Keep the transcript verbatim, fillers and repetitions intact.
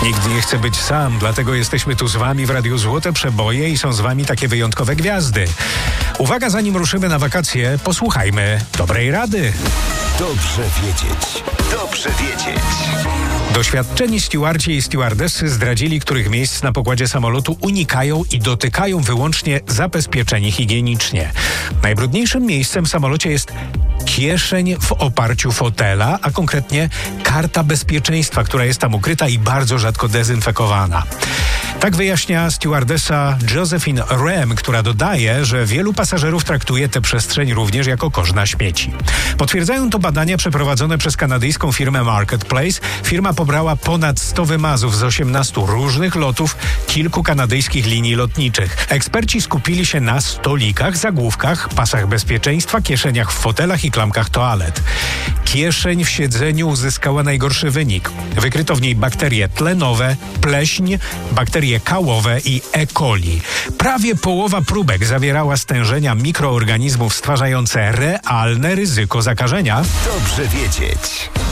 Nikt nie chce być sam, dlatego jesteśmy tu z wami w Radiu Złote Przeboje i są z wami takie wyjątkowe gwiazdy. Uwaga, zanim ruszymy na wakacje, posłuchajmy dobrej rady. Dobrze wiedzieć. Dobrze wiedzieć. Doświadczeni stewardzi i stewardessy zdradzili, których miejsc na pokładzie samolotu unikają i dotykają wyłącznie zabezpieczeni higienicznie. Najbrudniejszym miejscem w samolocie jest kieszeń w oparciu fotela, a konkretnie karta bezpieczeństwa, która jest tam ukryta i bardzo rzadko dezynfekowana. Tak wyjaśnia stewardessa Josephine Rem, która dodaje, że wielu pasażerów traktuje tę przestrzeń również jako kosz na śmieci. Potwierdzają to badania przeprowadzone przez kanadyjską firmę Marketplace. Firma pobrała ponad sto wymazów z osiemnastu różnych lotów kilku kanadyjskich linii lotniczych. Eksperci skupili się na stolikach, zagłówkach, pasach bezpieczeństwa, kieszeniach w fotelach i klamkach toalet. Kieszeń w siedzeniu uzyskała najgorszy wynik. Wykryto w niej bakterie tlenowe, pleśń, bakterie kałowe i E. coli. Prawie połowa próbek zawierała stężenia mikroorganizmów stwarzające realne ryzyko zakażenia. Dobrze wiedzieć.